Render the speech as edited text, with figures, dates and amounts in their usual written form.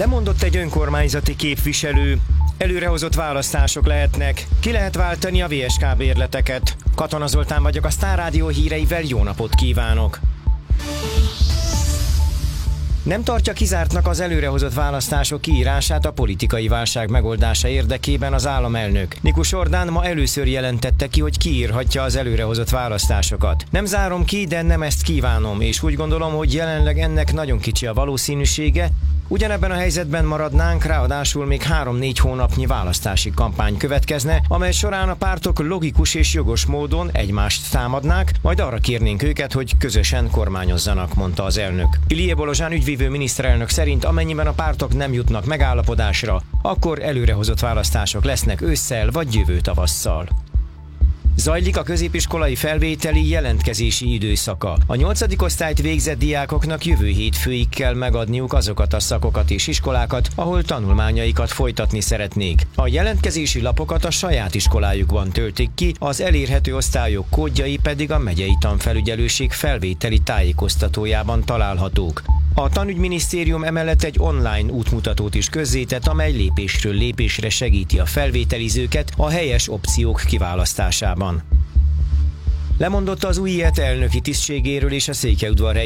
Lemondott egy önkormányzati képviselő. Előrehozott választások lehetnek. Ki lehet váltani a VSK bérleteket? Katona Zoltán vagyok, a Sztár Rádió híreivel jó napot kívánok! Nem tartja kizártnak az előrehozott választások kiírását a politikai válság megoldása érdekében az államelnök. Nikus Orbán ma először jelentette ki, hogy kiírhatja az előrehozott választásokat. Nem zárom ki, de nem ezt kívánom, és úgy gondolom, hogy jelenleg ennek nagyon kicsi a valószínűsége. Ugyanebben a helyzetben maradnánk, ráadásul még 3-4 hónapnyi választási kampány következne, amely során a pártok logikus és jogos módon egymást támadnák, majd arra kérnénk őket, hogy közösen kormányozzanak, mondta az elnök. Ilie Bolozsán ügyvívő miniszterelnök szerint amennyiben a pártok nem jutnak megállapodásra, akkor előrehozott választások lesznek ősszel vagy jövő tavasszal. Zajlik a középiskolai felvételi jelentkezési időszaka. A 8. osztályt végzett diákoknak jövő hétfőig kell megadniuk azokat a szakokat és iskolákat, ahol tanulmányaikat folytatni szeretnék. A jelentkezési lapokat a saját iskolájukban töltik ki, az elérhető osztályok kódjai pedig a megyei tanfelügyelőség felvételi tájékoztatójában találhatók. A tanügyminisztérium emellett egy online útmutatót is közzétett, amely lépésről lépésre segíti a felvételizőket a helyes opciók kiválasztásában. Lemondott az UIET elnöki tisztségéről és a Székelyudvarhelyi